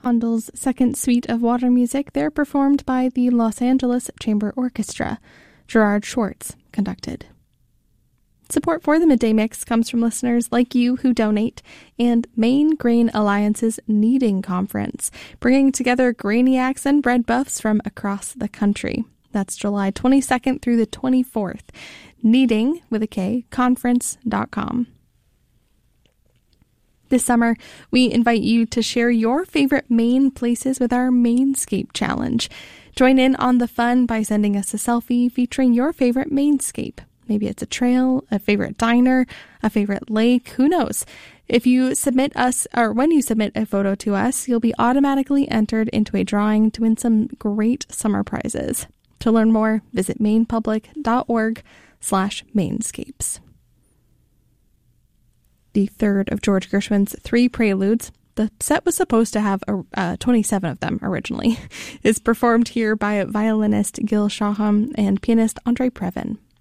Handel's second suite of water music, they're performed by the Los Angeles Chamber Orchestra. Gerard Schwartz conducted. Support for the Midday Mix comes from listeners like you who donate, and Maine Grain Alliance's Kneading Conference, bringing together grainiacs and bread buffs from across the country. That's July 22nd through the 24th. Kneading, with a K, conference.com. This summer, we invite you to share your favorite Maine places with our Mainscape Challenge. Join in on the fun by sending us a selfie featuring your favorite Mainscape. Maybe it's a trail, a favorite diner, a favorite lake, who knows? If you submit us, or when you submit a photo to us, you'll be automatically entered into a drawing to win some great summer prizes. To learn more, visit mainepublic.org/Mainscapes. The third of George Gershwin's 3 preludes, the set was supposed to have 27 of them originally, is performed here by violinist Gil Shaham and pianist Andre Previn.